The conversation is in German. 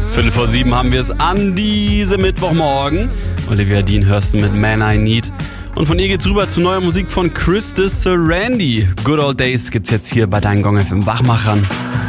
7:15 haben wir es an diesem Mittwochmorgen. Olivia Dean hörst du mit Man I Need. Und von ihr geht's rüber zu neuer Musik von Chris de Sarandi. Good Old Days gibt's jetzt hier bei deinen Gong FM Wachmachern.